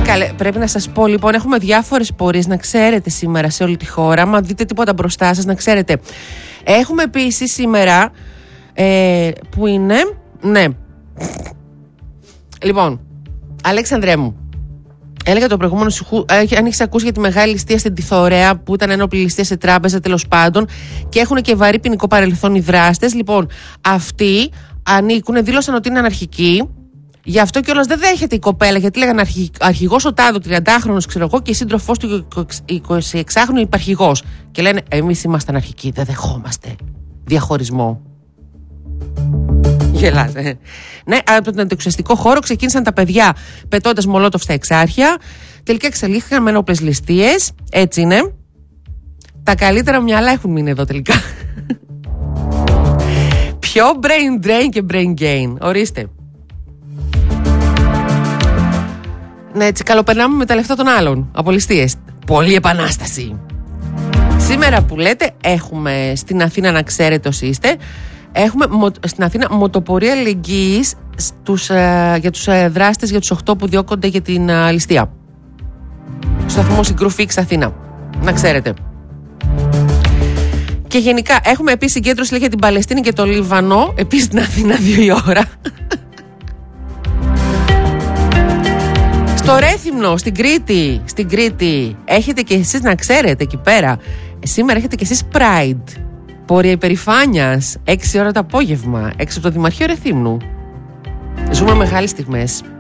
Καλέ, πρέπει να σας πω λοιπόν, έχουμε διάφορες πορείες να ξέρετε σήμερα σε όλη τη χώρα. Μα δείτε τίποτα μπροστά σας, να ξέρετε. Έχουμε επίσης σήμερα που είναι. Ναι. Λοιπόν, Αλέξανδρέ μου, έλεγα το προηγούμενο σου, αν έχεις ακούσει για τη μεγάλη ληστεία στην Τιθωρέα, που ήταν ένοπλη ληστεία σε τράπεζα τέλος πάντων, και έχουν και βαρύ ποινικό παρελθόν οι δράστες. Λοιπόν, αυτοί ανήκουν, δήλωσαν ότι είναι αναρχικοί. Γι' αυτό κιόλας δεν δέχεται η κοπέλα, γιατί λέγανε αρχηγός ο Τάδο, 30χρονος, ξέρω εγώ, και η σύντροφός του 26χρονο υπαρχηγός. Και λένε, εμείς είμαστε αναρχικοί, δεν δεχόμαστε διαχωρισμό. Γελάτε. Ναι, από τον αντιεξουσιαστικό χώρο ξεκίνησαν τα παιδιά πετώντας μολότοφ στα εξάρχεια. Τελικά εξελίχθηκαν με ένοπλες ληστείες. Έτσι είναι. Τα καλύτερα μυαλά έχουν μείνει εδώ τελικά. Πιο brain drain και brain gain. Ορίστε. Ναι, έτσι καλοπερνάμε με τα λεφτά των άλλων. Από ληστείες. Πολλή επανάσταση. Σήμερα που λέτε, έχουμε στην Αθήνα, να ξέρετε όσοι είστε, έχουμε στην Αθήνα μοτοπορία αλληλεγγύης για τους δράστες, για τους 8 που διώκονται για την ληστεία. Στο σταθμό Συγκρουφίξ Αθήνα. Να ξέρετε. Και γενικά έχουμε επίσης συγκέντρωση για την Παλαιστίνη και το Λίβανο. Επίσης στην Αθήνα 2 η ώρα. Στο Ρέθυμνο, στην Κρήτη, έχετε και εσείς, να ξέρετε, εκεί πέρα. Σήμερα έχετε και εσείς Pride. Πορεία υπερηφάνειας, 6 ώρα το απόγευμα, έξω από το Δημαρχείο Ρεθύμνου. Ζούμε μεγάλες στιγμές.